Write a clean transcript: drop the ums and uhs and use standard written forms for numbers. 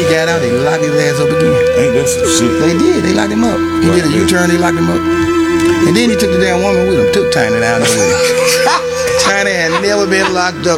he got out, they locked his ass up again. Ain't that some shit? They did. They locked him up. He did a U-turn. They locked him up. And then he took the damn woman with him. Took Tiny down there with him. Tiny had never been locked up.